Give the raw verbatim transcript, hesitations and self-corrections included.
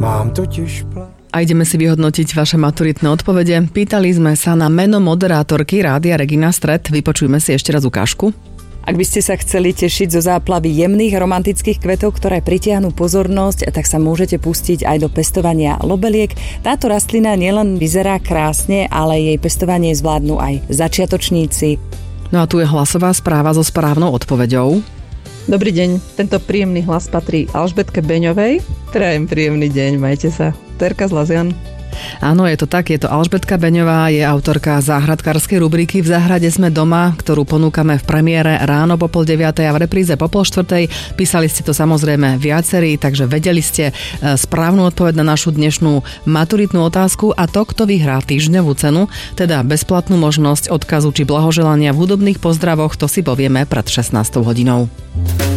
Mám totiž plán. A ideme si vyhodnotiť vaše maturitné odpovede. Pýtali sme sa na meno moderátorky Rádia Regina Stret. Vypočujme si ešte raz ukážku. Ak by ste sa chceli tešiť zo záplavy jemných romantických kvetov, ktoré pritiahnu pozornosť, tak sa môžete pustiť aj do pestovania lobeliek. Táto rastlina nielen vyzerá krásne, ale jej pestovanie zvládnu aj začiatočníci. No a tu je hlasová správa so správnou odpoveďou. Dobrý deň, tento príjemný hlas patrí Alžbetke Beňovej. Prajem príjemný deň, majte sa. Terka z Lazian. Áno, je to tak, je to Alžbetka Beňová, je autorka záhradkárskej rubriky V záhrade sme doma, ktorú ponúkame v premiére ráno po pol deviatej a v repríze po pol štvrtej. Písali ste to samozrejme viacerí, takže vedeli ste správnu odpoveď na našu dnešnú maturitnú otázku a to, kto vyhrá týždňovú cenu, teda bezplatnú možnosť odkazu či blahoželania v hudobných pozdravoch, to si povieme pred šestnástou hodinou.